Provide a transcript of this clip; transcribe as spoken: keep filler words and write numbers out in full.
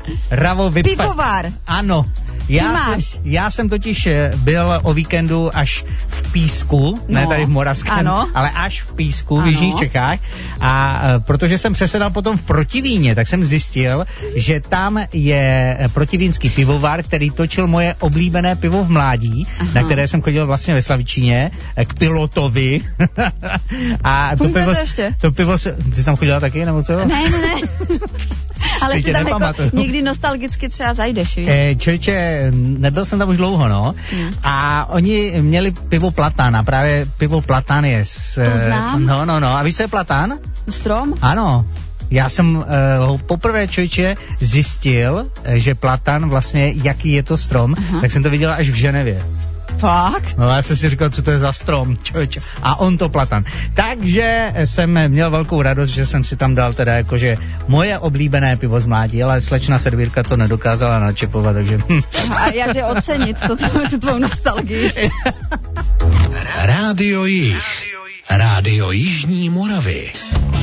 Ravo vypadá. Pivovar. Ano. Já jsem, já jsem totiž byl o víkendu až v Písku, no, ne tady v Moravském, ano. ale až v Písku, ano. v Jižních Čechách. A uh, protože jsem přesedal potom v Protivíně, tak jsem zjistil, že tam je protivínský pivovar, který točil moje oblíbené pivo v mládí, aha. na které jsem chodil vlastně ve Slavičíně, k Pilotovi. A to pivo, to ještě? To pivo, ty jsi tam chodila taky, nebo co? Ne, ne, ne. Ale ty tam jako někdy nostalgicky třeba zajdeš, víš? Eh, čeče, nebyl jsem tam už dlouho, no. Hmm. A oni měli pivo Platán a právě pivo Platán je s... To znám. No, no, no. A víš, co je Platán? Strom? Ano. Já jsem uh, poprvé, člověče, zjistil, že Platán vlastně, jaký je to strom, aha. tak jsem to viděl až v Ženevě. Fakt? No já jsem si říkal, co to je za strom, člověče. A on to Platan. Takže jsem měl velkou radost, že jsem si tam dal teda jakože moje oblíbené pivo z mládí, ale slečna servírka to nedokázala načepovat, takže... A já že ocenit to, tu tvou nostalgii. Rádio Jih. Rádio Jižní Moravy.